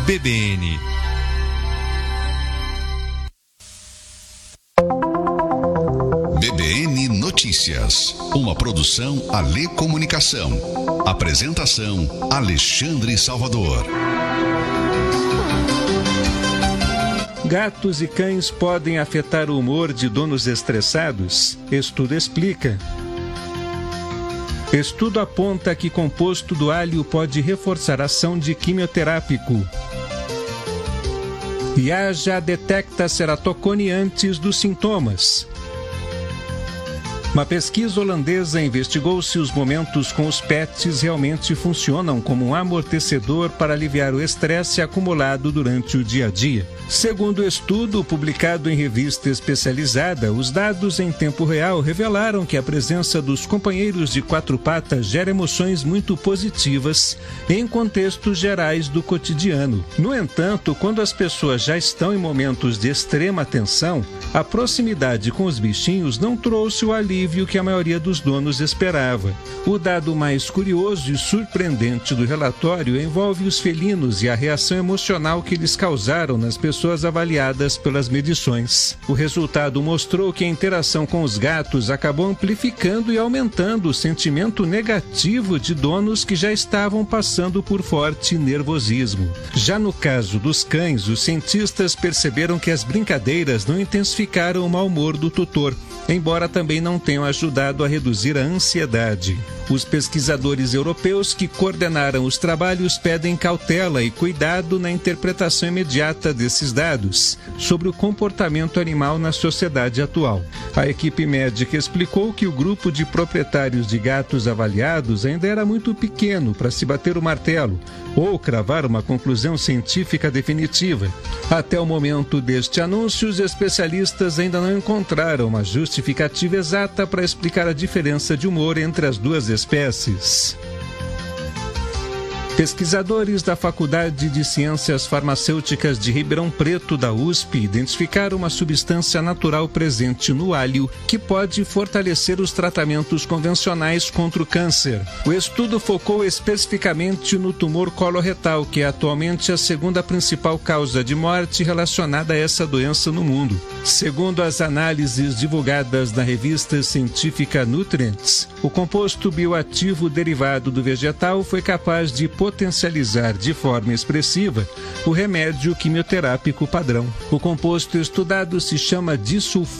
BBN. BBN Notícias, uma produção Alê Comunicação. Apresentação Alexandre Salvador. Gatos e cães podem afetar o humor de donos estressados? Estudo explica. Estudo aponta que composto do alho pode reforçar a ação de quimioterápico. IA já detecta ceratocone antes dos sintomas. Uma pesquisa holandesa investigou se os momentos com os pets realmente funcionam como um amortecedor para aliviar o estresse acumulado durante o dia a dia. Segundo o estudo publicado em revista especializada, os dados em tempo real revelaram que a presença dos companheiros de quatro patas gera emoções muito positivas em contextos gerais do cotidiano. No entanto, quando as pessoas já estão em momentos de extrema tensão, a proximidade com os bichinhos não trouxe o alívio que a maioria dos donos esperava. O dado mais curioso e surpreendente do relatório envolve os felinos e a reação emocional que eles causaram nas pessoas avaliadas pelas medições. O resultado mostrou que a interação com os gatos acabou amplificando e aumentando o sentimento negativo de donos que já estavam passando por forte nervosismo. Já no caso dos cães, os cientistas perceberam que as brincadeiras não intensificaram o mau humor do tutor, embora também não tenham ajudado a reduzir a ansiedade. Os pesquisadores europeus que coordenaram os trabalhos pedem cautela e cuidado na interpretação imediata desses dados sobre o comportamento animal na sociedade atual. A equipe médica explicou que o grupo de proprietários de gatos avaliados ainda era muito pequeno para se bater o martelo ou cravar uma conclusão científica definitiva. Até o momento deste anúncio, os especialistas ainda não encontraram uma justificativa exata para explicar a diferença de humor entre as duas espécies. Pesquisadores da Faculdade de Ciências Farmacêuticas de Ribeirão Preto, da USP, identificaram uma substância natural presente no alho que pode fortalecer os tratamentos convencionais contra o câncer. O estudo focou especificamente no tumor coloretal, que é atualmente a segunda principal causa de morte relacionada a essa doença no mundo. Segundo as análises divulgadas na revista científica Nutrients, o composto bioativo derivado do vegetal foi capaz de potencializar de forma expressiva o remédio quimioterápico padrão. O composto estudado se chama disulfuro